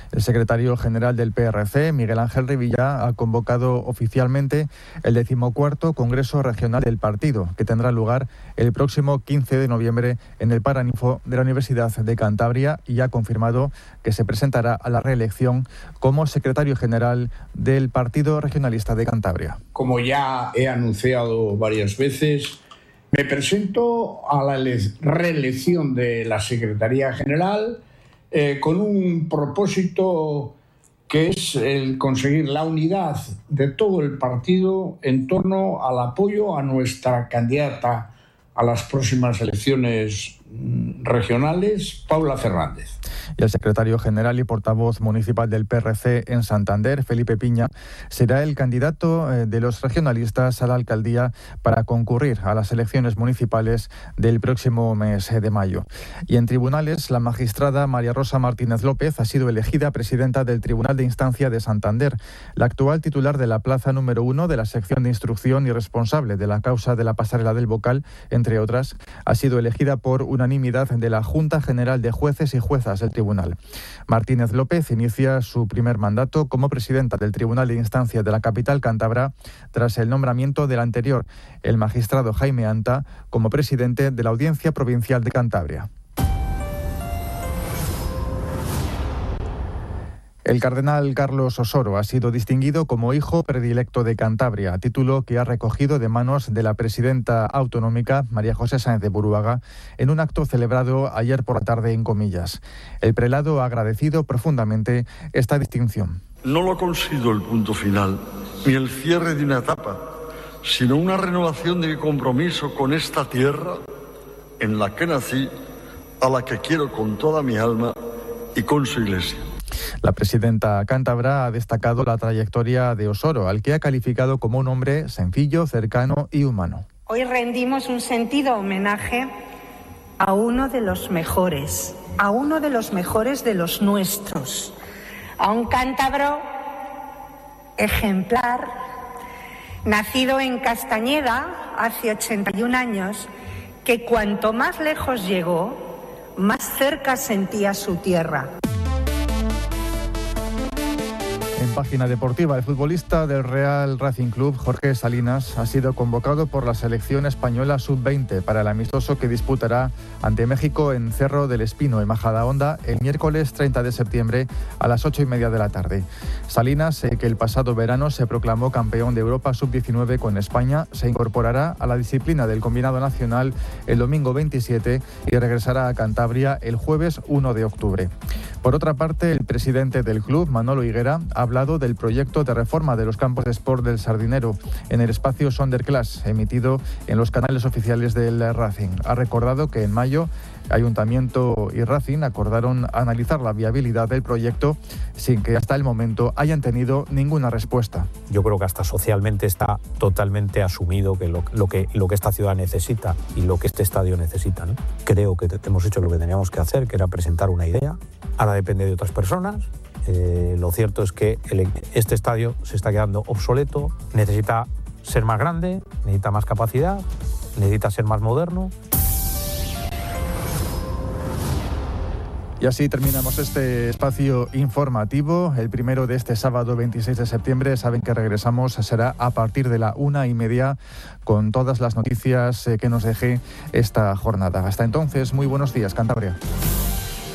El secretario general del PRC, Miguel Ángel Revilla, ha convocado oficialmente el 14º Congreso Regional del partido, que tendrá lugar el próximo 15 de noviembre en el Paraninfo de la Universidad de Cantabria, y ha confirmado que se presentará a la reelección como secretario general del Partido Regionalista de Cantabria. Como ya he anunciado varias veces, me presento a la reelección de la Secretaría General con un propósito que es el conseguir la unidad de todo el partido en torno al apoyo a nuestra candidata a las próximas elecciones regionales, Paula Fernández. Y el secretario general y portavoz municipal del PRC en Santander, Felipe Piña, será el candidato de los regionalistas a la alcaldía para concurrir a las elecciones municipales del próximo mes de mayo. Y en tribunales, la magistrada María Rosa Martínez López ha sido elegida presidenta del Tribunal de Instancia de Santander. La actual titular de la plaza número 1 de la sección de instrucción y responsable de la causa de la pasarela del Bocal, entre otras, ha sido elegida por unanimidad de la Junta General de Jueces y Juezas del Tribunal. Martínez López inicia su primer mandato como presidenta del Tribunal de Instancia de la capital cántabra tras el nombramiento del anterior, el magistrado Jaime Anta, como presidente de la Audiencia Provincial de Cantabria. El cardenal Carlos Osoro ha sido distinguido como hijo predilecto de Cantabria, título que ha recogido de manos de la presidenta autonómica, María José Sáenz de Buruaga, en un acto celebrado ayer por la tarde en Comillas. El prelado ha agradecido profundamente esta distinción. No lo considero el punto final, ni el cierre de una etapa, sino una renovación de mi compromiso con esta tierra en la que nací, a la que quiero con toda mi alma y con su Iglesia. La presidenta cántabra ha destacado la trayectoria de Osoro, al que ha calificado como un hombre sencillo, cercano y humano. Hoy rendimos un sentido homenaje a uno de los mejores de los nuestros, a un cántabro ejemplar, nacido en Castañeda hace 81 años, que cuanto más lejos llegó, más cerca sentía su tierra. En página deportiva, el futbolista del Real Racing Club, Jorge Salinas, ha sido convocado por la selección española sub-20 para el amistoso que disputará ante México en Cerro del Espino, en Majadahonda, el miércoles 30 de septiembre a las 8:30 de la tarde. Salinas, que el pasado verano se proclamó campeón de Europa sub-19 con España, se incorporará a la disciplina del combinado nacional el domingo 27 y regresará a Cantabria el jueves 1 de octubre. Por otra parte, el presidente del club, Manolo Higuera, ha hablado del proyecto de reforma de los campos de sport del Sardinero en el espacio Sonderclass, emitido en los canales oficiales del Racing. Ha recordado que en mayo Ayuntamiento y Racing acordaron analizar la viabilidad del proyecto sin que hasta el momento hayan tenido ninguna respuesta. Yo creo que hasta socialmente está totalmente asumido que lo que esta ciudad necesita y lo que este estadio necesita, ¿no? Creo que hemos hecho lo que teníamos que hacer, que era presentar una idea. Ahora depende de otras personas. Lo cierto es que este estadio se está quedando obsoleto, necesita ser más grande, necesita más capacidad, necesita ser más moderno. Y así terminamos este espacio informativo, el primero de este sábado 26 de septiembre. Saben que regresamos, será a partir de la 1:30 con todas las noticias que nos deje esta jornada. Hasta entonces, muy buenos días, Cantabria.